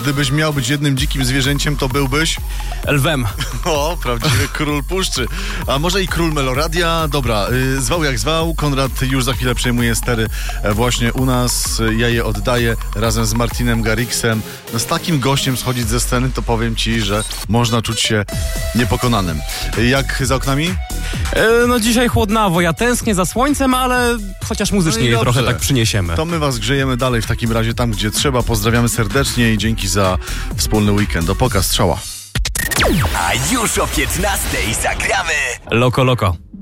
gdybyś miał być jednym dzikim zwierzęciem, to byłbyś? Lwem. O, prawdziwy król puszczy. A może i król Meloradia? Dobra, zwał jak zwał. Konrad już za chwilę przejmuje stery właśnie u nas. Ja je oddaję razem z Martinem Garrixem. No, z takim gościem schodzić ze sceny, to powiem ci, że można czuć się niepokonanym. Jak za oknami? No dzisiaj chłodnawo, ja tęsknię za słońcem, ale chociaż muzycznie je trochę tak przyniesiemy. To my was grzejemy dalej w takim razie tam, gdzie trzeba. Pozdrawiamy serdecznie i dzięki za wspólny weekend. Opoka strzała. A już o 15:00 zagramy Loko Loko.